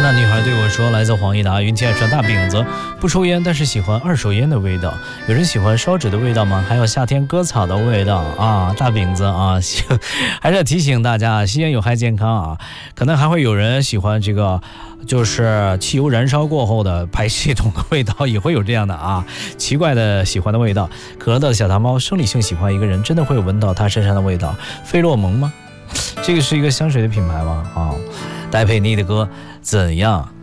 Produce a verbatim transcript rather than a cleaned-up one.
那女孩对我说，来自黄义达，云天穿大饼子，不抽烟，但是喜欢二手烟的味道。有人喜欢烧纸的味道吗？还有夏天割草的味道啊，大饼子啊，还是要提醒大家，吸烟有害健康啊。可能还会有人喜欢这个，就是汽油燃烧过后的排气筒的味道，也会有这样的啊奇怪的喜欢的味道。可乐的小糖猫，生理性喜欢一个人，真的会闻到他身上的味道？费洛蒙吗？这个是一个香水的品牌吗？啊，戴佩妮的歌怎样